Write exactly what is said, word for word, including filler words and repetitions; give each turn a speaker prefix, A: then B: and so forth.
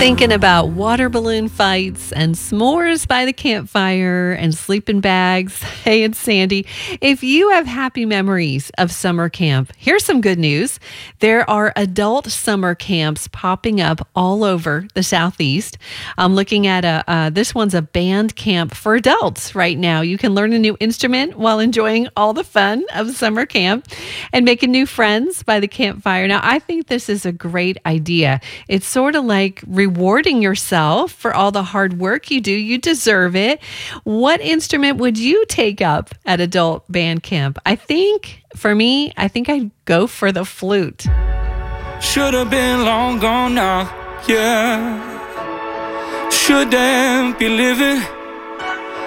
A: Thinking about water balloon fights and s'mores by the campfire and sleeping bags. Hey, it's Sandy. If you have happy memories of summer camp, here's some good news. There are adult summer camps popping up all over the Southeast. I'm looking at a, uh, this one's a band camp for adults right now. You can learn a new instrument while enjoying all the fun of summer camp and making new friends by the campfire. Now, I think this is a great idea. It's sort of like rewarding yourself for all the hard work you do. You deserve it. What instrument would you take up at adult band camp? I think, for me, I think I'd go for the flute.
B: Should have been long gone now, yeah. Shouldn't be living